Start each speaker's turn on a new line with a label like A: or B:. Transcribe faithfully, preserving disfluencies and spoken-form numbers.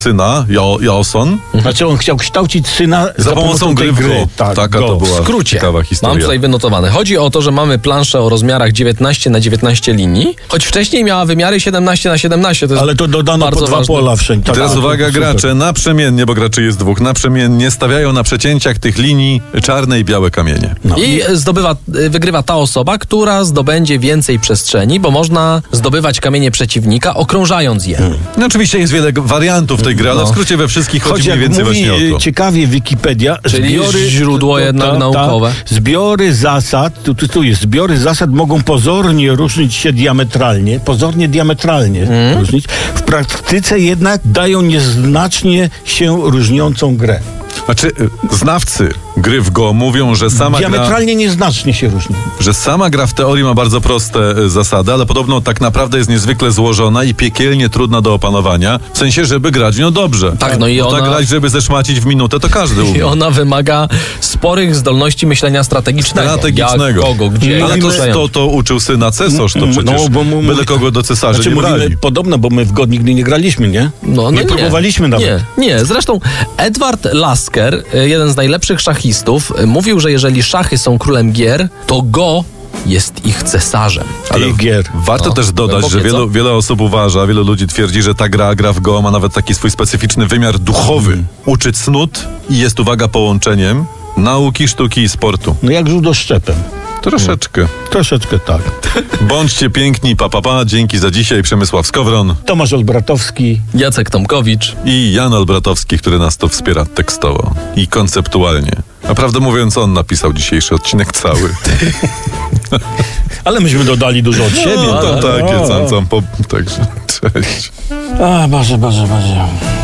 A: syna, jo, Jason.
B: Znaczy on chciał kształcić syna
A: Za, za pomocą, pomocą gry w go.
B: Tak,
A: Taka
B: go.
A: to była
C: w skrócie,
A: ciekawa historia.
C: mam tutaj wynotowane. Chodzi o to, że mamy planszę o rozmiarach dziewiętnaście na dziewiętnaście linii, choć wcześniej miała wymiary siedemnaście na siedemnaście. To jest
B: Ale to dodano po dwa
C: ważne.
B: pola wszędzie.
A: Tak, teraz
B: tak,
A: uwaga,
B: super.
A: gracze naprzemiennie, bo graczy jest dwóch, naprzemiennie stawiają na przecięciach tych linii czarne i białe kamienie.
B: No.
C: I zdobywa, wygrywa ta osoba, która zdobędzie więcej przestrzeni, bo można zdobywać kamienie przeciwnika, okrążając je.
B: Hmm.
A: No oczywiście jest wiele wariantów tej gry, ale
C: No.
A: w skrócie we wszystkich chodzi
B: Choć
A: mniej
B: jak
A: więcej
B: mówi
A: właśnie o to.
B: ciekawie Wikipedia,
C: Czyli
B: zbiory,
C: źródło jednak naukowe.
B: Zbiory zasad, tu, tu, tu jest, zbiory zasad mogą pozornie różnić się diametralnie, pozornie diametralnie
C: Mm.
B: różnić, w praktyce jednak dają nieznacznie się różniącą grę.
A: Znaczy, znawcy gry w Go mówią, że sama gra,
B: Diametralnie nieznacznie się różni.
A: że sama gra w teorii ma bardzo proste e, zasady, ale podobno tak naprawdę jest niezwykle złożona i piekielnie trudna do opanowania, w sensie, żeby grać w nią dobrze.
C: Tak, no i
A: Bo
C: ona-
A: tak grać, żeby zeszmacić w minutę, to każdy
C: I
A: umie.
C: ona wymaga sporych zdolności myślenia strategicznego.
A: Strategicznego.
C: Jak, kogo, gdzie,
A: Ale
C: jak
A: to,
C: przejąć.
A: to, to uczył syna Cesarz, to przecież
B: No, bo mu-
A: byle kogo do cesarza
B: Znaczy
A: nie
B: mówimy
A: brali.
B: podobno, bo my w Go nigdy nie graliśmy, nie?
C: No, no
B: nie próbowaliśmy nawet.
C: Nie, nie. Zresztą Edward Lasker, y, jeden z najlepszych szachistów, y, mówił, że jeżeli szachy są królem gier, to Go jest ich cesarzem.
A: Ale
B: I gier.
A: warto
C: No,
A: też dodać,
C: głębokie,
A: że wielu,
C: co?
A: wiele osób uważa, wielu ludzi twierdzi, że ta gra, gra w Go ma nawet taki swój specyficzny wymiar duchowy.
B: Mm.
A: Uczy cnót i jest, uwaga, połączeniem nauki, sztuki i sportu.
B: No jak judoszczepem.
A: Troszeczkę.
B: Troszeczkę tak.
A: Bądźcie piękni, pa, pa, pa. Dzięki za dzisiaj. Przemysław Skowron
B: Tomasz Olbratowski.
C: Jacek Tomkowicz.
A: i Jan Olbratowski, który nas to wspiera tekstowo i konceptualnie. A prawdę mówiąc, on napisał dzisiejszy odcinek cały.
B: Ale myśmy dodali dużo od siebie.
A: No, to
B: ale-
A: takie,
B: o,
A: sam, sam po... Także, cześć.
B: A, Boże, Boże, Boże.